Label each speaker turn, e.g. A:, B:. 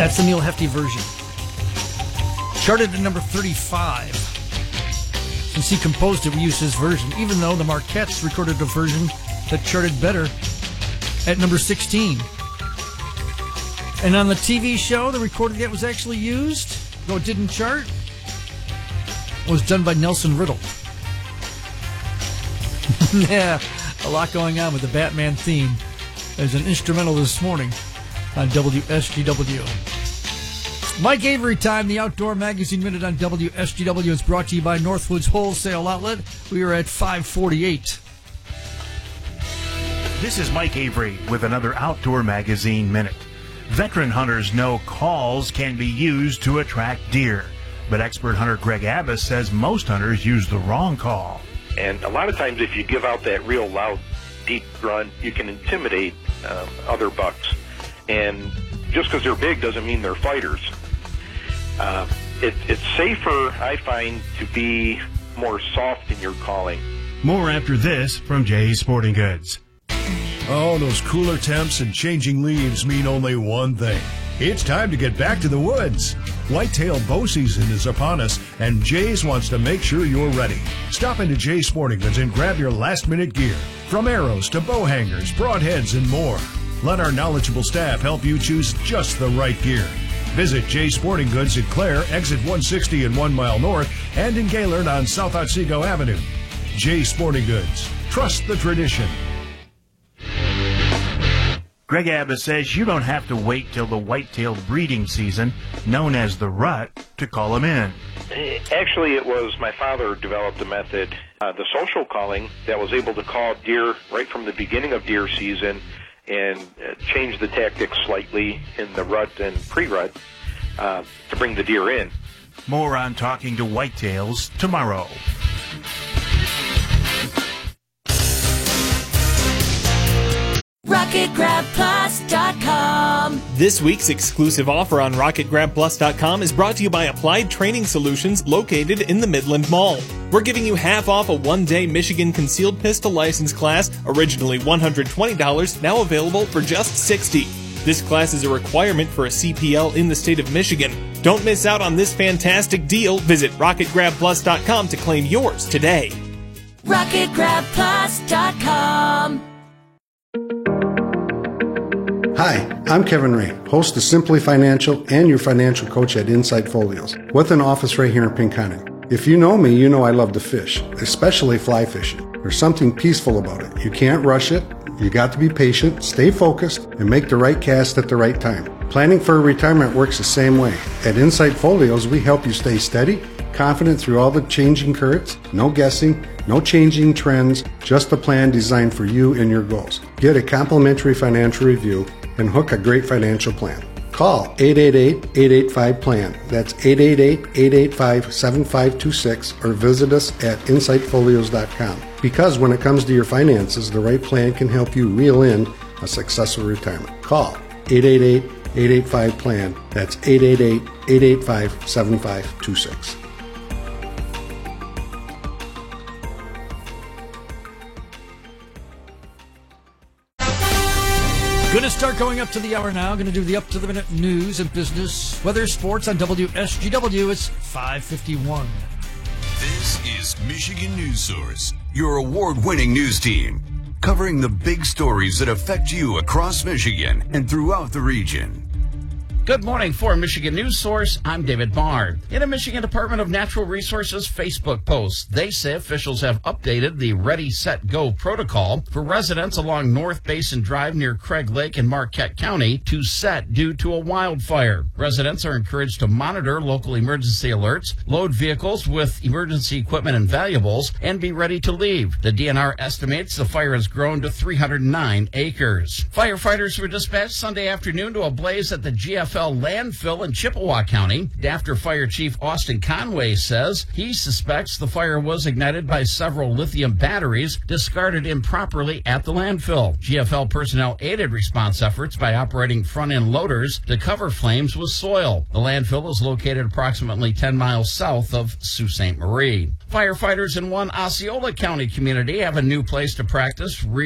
A: That's the Neil Hefti version. Charted at number 35. Since he composed it, we used his version, even though the Marquettes recorded a version that charted better at number 16. And on the TV show, the recording that was actually used, though it didn't chart, was done by Nelson Riddle. Yeah, a lot going on with the Batman theme. There's an instrumental this morning on WSGW. Mike Avery time, the Outdoor Magazine Minute on WSGW is brought to you by Northwoods Wholesale Outlet. We are at 548.
B: This is Mike Avery with another Outdoor Magazine Minute. Veteran hunters know calls can be used to attract deer, but expert hunter Greg Abbas says most hunters use the wrong call.
C: And a lot of times if you give out that real loud, deep grunt, you can intimidate other bucks. And just because they're big doesn't mean they're fighters. It's safer, I find, to be more soft in your calling.
B: More after this from Jay's Sporting Goods.
D: Oh, those cooler temps and changing leaves mean only one thing. It's time to get back to the woods. Whitetail bow season is upon us, and Jay's wants to make sure you're ready. Stop into Jay's Sporting Goods and grab your last-minute gear. From arrows to bow hangers, broadheads, and more. Let our knowledgeable staff help you choose just the right gear. Visit Jay's Sporting Goods in Clare, exit 160 and 1 mile north, and in Gaylord on South Otsego Avenue. Jay's Sporting Goods. Trust the tradition.
B: Greg Abbas says you don't have to wait till the white-tailed breeding season, known as the rut, to call them in.
C: Actually, it was my father developed a method, the social calling, that was able to call deer right from the beginning of deer season and change the tactics slightly in the rut and pre-rut to bring the deer in.
B: More on Talking to Whitetails tomorrow.
E: RocketGrabPlus.com.
F: This week's exclusive offer on RocketGrabPlus.com is brought to you by Applied Training Solutions located in the Midland Mall. We're giving you half off a one-day Michigan Concealed Pistol License class, originally $120, now available for just $60. This class is a requirement for a CPL in the state of Michigan. Don't miss out on this fantastic deal. Visit RocketGrabPlus.com to claim yours today.
E: RocketGrabPlus.com.
G: Hi, I'm Kevin Ray, host of Simply Financial and your financial coach at Insight Folios, with an office right here in Pinconning. If you know me, you know I love to fish, especially fly fishing. There's something peaceful about it. You can't rush it. You got to be patient, stay focused, and make the right cast at the right time. Planning for a retirement works the same way. At Insight Folios, we help you stay steady, confident through all the changing currents, no guessing, no changing trends, just a plan designed for you and your goals. Get a complimentary financial review and hook a great financial plan. Call 888-885-PLAN. That's 888-885-7526 or visit us at insightfolios.com. Because when it comes to your finances, the right plan can help you reel in a successful retirement. Call 888-885-PLAN. That's 888-885-7526.
A: Going to start going up to the hour now. Going to do the up-to-the-minute news and business, weather, sports on WSGW. It's 5:51.
H: This is Michigan News Source, your award-winning news team, covering the big stories that affect you across Michigan and throughout the region.
I: Good morning. For Michigan News Source, I'm David Barr. In a Michigan Department of Natural Resources Facebook post, they say officials have updated the Ready, Set, Go protocol for residents along North Basin Drive near Craig Lake in Marquette County to set due to a wildfire. Residents are encouraged to monitor local emergency alerts, load vehicles with emergency equipment and valuables, and be ready to leave. The DNR estimates the fire has grown to 309 acres. Firefighters were dispatched Sunday afternoon to a blaze at the GFL landfill in Chippewa County. DAFTR Fire Chief Austin Conway says he suspects the fire was ignited by several lithium batteries discarded improperly at the landfill. GFL personnel aided response efforts by operating front-end loaders to cover flames with soil. The landfill is located approximately 10 miles south of Sault Ste. Marie. Firefighters in one Osceola County community have a new place to practice